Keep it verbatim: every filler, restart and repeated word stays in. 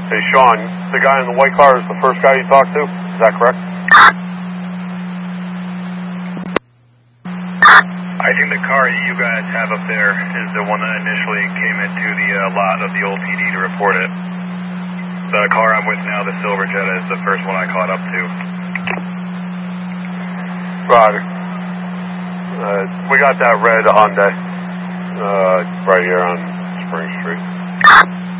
Hey, Sean, the guy in the white car is the first guy you talked to? Is that correct? I think the car you guys have up there is the one that initially came into the uh, lot of the old P D to report it. The car I'm with now, the Silver Jetta, is the first one I caught up to. Roger. Uh, we got that red Hyundai uh, right here on Spring Street.